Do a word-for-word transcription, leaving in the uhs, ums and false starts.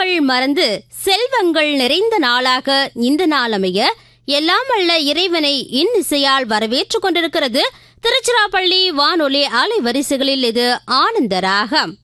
துன்பங்கள் மறந்து செல்வங்கள் நிறைந்த நாளாக இந்த நாள் அமைய எல்லாம் வல்ல இறைவனை இன்னிசையால் வரவேற்றுக் கொண்டிருக்கிறது திருச்சிராப்பள்ளி வானொலி அலைவரிசைகளில் இது ஆனந்த ராகம்.